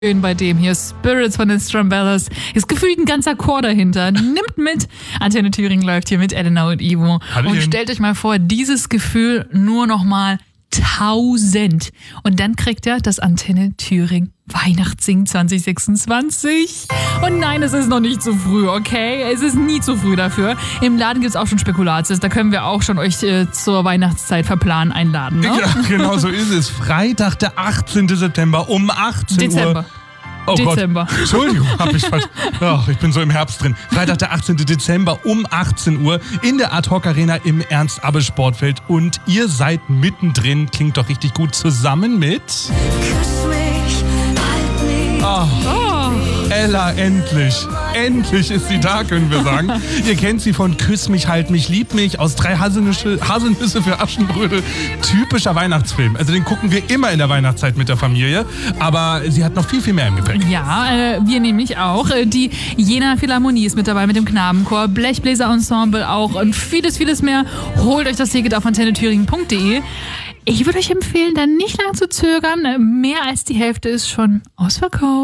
Bei dem hier Spirits von den Strumbellas. Ist gefühlt ein ganzer Chor dahinter. Nimmt mit. Antenne Thüringen läuft hier mit Elena und Ivo. Und stellt euch mal vor, dieses Gefühl nur noch mal 1000. Und dann kriegt ihr das Antenne Thüringen Weihnachtssingen 2026. Und nein, es ist noch nicht zu früh, okay? Es ist nie zu früh dafür. Im Laden gibt's auch schon Spekulatius. Da können wir auch schon euch zur Weihnachtszeit verplanen einladen, ne? Ja, genau so ist es. Freitag, der 18. September um 18 Dezember. Uhr. Oh Dezember. Gott, Entschuldigung, ich bin so im Herbst drin. Freitag, der 18. Dezember um 18 Uhr in der Ad-Hoc-Arena im Ernst-Abbe-Sportfeld. Und ihr seid mittendrin, klingt doch richtig gut, zusammen mit... Ella, endlich. Endlich ist sie da, können wir sagen. Ihr kennt sie von Küss mich, halt mich, lieb mich, aus 3 Haselnüsse für Aschenbrödel. Typischer Weihnachtsfilm. Also den gucken wir immer in der Weihnachtszeit mit der Familie. Aber sie hat noch viel, viel mehr im Gepäck. Ja, wir nämlich auch. Die Jena Philharmonie ist mit dabei mit dem Knabenchor, Blechbläser-Ensemble auch und vieles, vieles mehr. Holt euch das Ticket auf antennethüringen.de. Ich würde euch empfehlen, da nicht lang zu zögern. Mehr als die Hälfte ist schon ausverkauft.